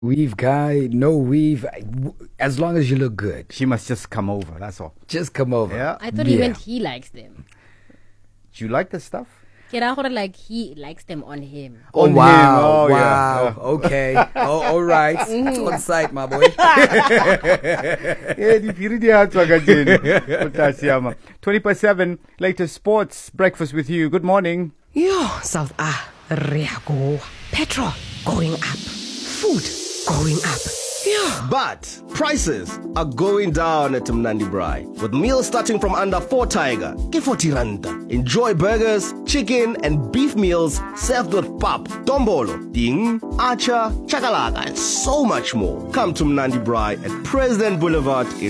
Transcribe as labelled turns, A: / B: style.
A: Weave guy, no weave. As long as you look good.
B: She must just come over, that's all.
A: Just come over.
B: Yeah.
C: I thought he meant he likes them.
B: Do you like this stuff?
C: Like he likes them on him.
A: Oh,
B: On
A: wow.
B: him. Oh,
A: wow.
B: yeah.
A: Okay. Oh, all right. On site, my boy.
B: 20/7, latest sports, breakfast with you. Good morning.
D: Yo, South Riago. Petrol going up. Food going up. Yeah.
E: But prices are going down at Mnandi Braai. With meals starting from under 4 Tiger, get 40 rand. Enjoy burgers, chicken and beef meals served with pap, dombolo, ding, acha, chakalaka and so much more. Come to Mnandi Braai at President Boulevard in